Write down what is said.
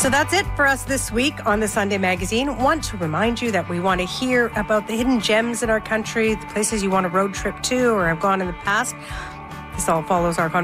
So that's it for us this week on the Sunday Magazine. Want to remind you that we want to hear about the hidden gems in our country, the places you want to road trip to or have gone in the past. This all follows our conversation